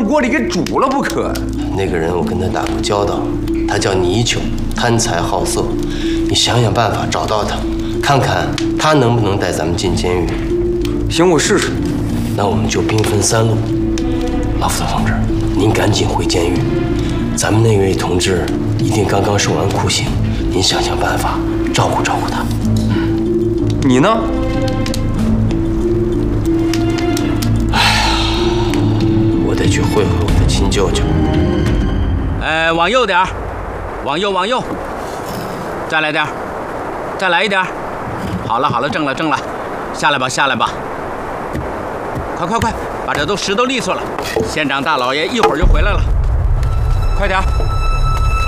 锅里给煮了不可。 那个人我跟他打过交道，他叫泥鳅，贪财好色。你想想办法找到他，看看他能不能带咱们进监狱。 行，我试试。 那我们就兵分3路。老副同志，您赶紧回监狱，咱们那位同志一定刚刚受完酷刑，您想想办法照顾照顾他。 你呢？ 我得去会会我的亲舅舅。 往右点儿，往右，往右，再来点儿，再来一点儿。好了好了，正了正了，下来吧下来吧。快快快，把这都拾掇利索了。县长大老爷一会儿就回来了，快点儿。